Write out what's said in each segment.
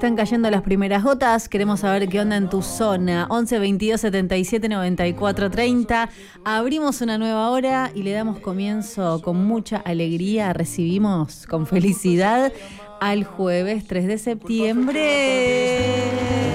están cayendo las primeras gotas. Queremos saber qué onda en tu zona. 11 22 77 94 30. Abrimos una nueva hora y le damos comienzo con mucha alegría. Recibimos con felicidad al jueves 3 de septiembre.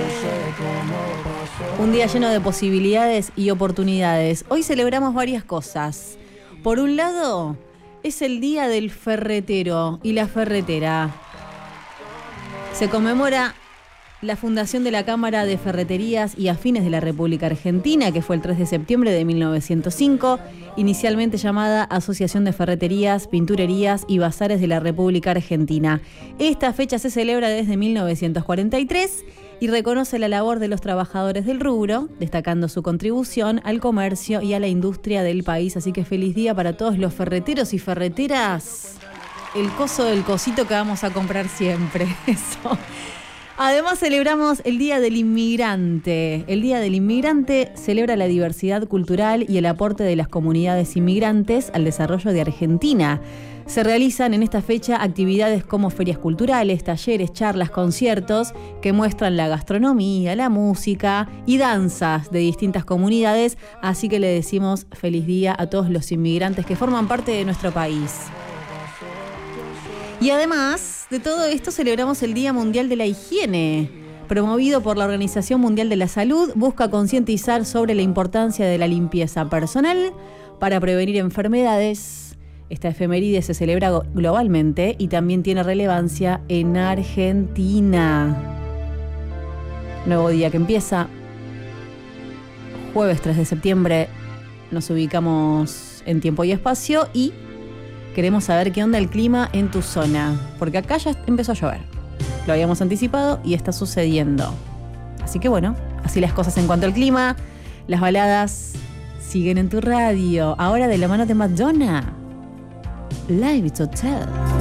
Un día lleno de posibilidades y oportunidades. Hoy celebramos varias cosas. Por un lado, es el día del ferretero y la ferretera. Se conmemora la fundación de la Cámara de Ferreterías y Afines de la República Argentina, que fue el 3 de septiembre de 1905, inicialmente llamada Asociación de Ferreterías, Pinturerías y Bazares de la República Argentina. Esta fecha se celebra desde 1943 y reconoce la labor de los trabajadores del rubro, destacando su contribución al comercio y a la industria del país. Así que feliz día para todos los ferreteros y ferreteras. El coso del cosito que vamos a comprar siempre, eso. Además celebramos el Día del Inmigrante. El Día del Inmigrante celebra la diversidad cultural y el aporte de las comunidades inmigrantes al desarrollo de Argentina. Se realizan en esta fecha actividades como ferias culturales, talleres, charlas, conciertos que muestran la gastronomía, la música y danzas de distintas comunidades. Así que le decimos feliz día a todos los inmigrantes que forman parte de nuestro país. Y además de todo esto, celebramos el Día Mundial de la Higiene. Promovido por la Organización Mundial de la Salud, busca concientizar sobre la importancia de la limpieza personal para prevenir enfermedades. Esta efeméride se celebra globalmente y también tiene relevancia en Argentina. Nuevo día que empieza. Jueves 3 de septiembre. Nos ubicamos en tiempo y espacio y queremos saber qué onda el clima en tu zona, porque acá ya empezó a llover. Lo habíamos anticipado y está sucediendo. Así que bueno, así las cosas en cuanto al clima. Las baladas siguen en tu radio. Ahora de la mano de Madonna. Live Hotel.